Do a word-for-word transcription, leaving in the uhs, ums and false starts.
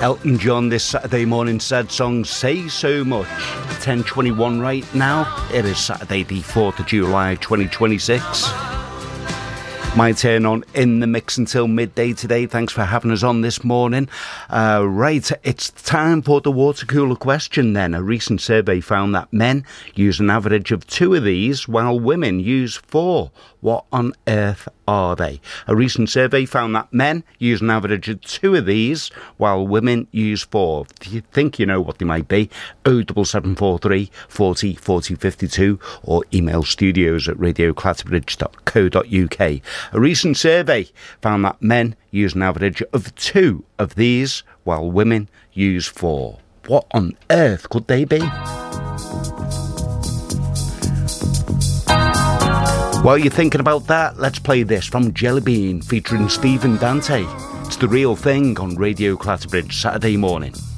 Elton John this Saturday morning said song Say So Much. ten twenty-one right now. It is Saturday the fourth of July twenty twenty-six. My turn on In The Mix until midday today. Thanks for having us on this morning. Uh, right, it's time for the water cooler question then. A recent survey found that men use an average of two of these while women use four. What on earth are they? A recent survey found that men use an average of two of these while women use four. Do you think you know what they might be? oh seven seven four three, four oh, four oh five two or email studios at radio clatterbridge dot co dot uk. A recent survey found that men use an average of two of these while women use four. What on earth could they be? While you're thinking about that, let's play this from Jellybean featuring Stephen Dante. It's The Real Thing on Radio Clatterbridge Saturday morning.